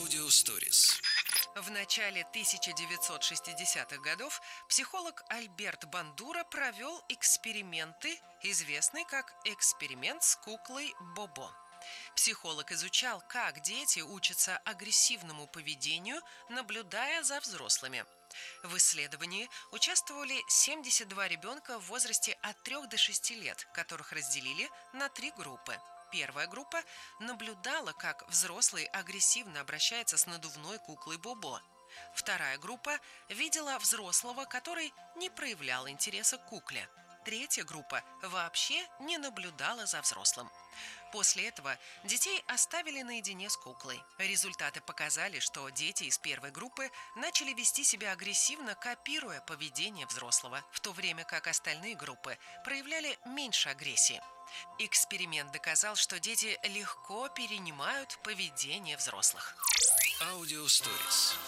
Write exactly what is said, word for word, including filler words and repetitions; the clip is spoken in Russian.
Аудиосторис. В начале тысяча девятьсот шестидесятых годов психолог Альберт Бандура провел эксперименты, известный как эксперимент с куклой Бобо. Психолог изучал, как дети учатся агрессивному поведению, наблюдая за взрослыми. В исследовании участвовали семьдесят два ребенка в возрасте от трёх до шести лет, которых разделили на три группы. Первая группа наблюдала, как взрослый агрессивно обращается с надувной куклой Бобо. Вторая группа видела взрослого, который не проявлял интереса к кукле. Третья группа вообще не наблюдала за взрослым. После этого детей оставили наедине с куклой. Результаты показали, что дети из первой группы начали вести себя агрессивно, копируя поведение взрослого, в то время как остальные группы проявляли меньше агрессии. Эксперимент доказал, что дети легко перенимают поведение взрослых. Аудиосторис.